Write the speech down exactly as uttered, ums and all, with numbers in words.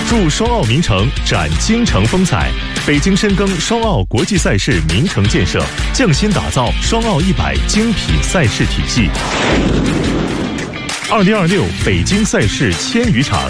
助双奥名城展京城风采。北京深耕双奥国际赛事名城建设，匠心打造双奥一百精品赛事体系。二零二六北京赛事千余场，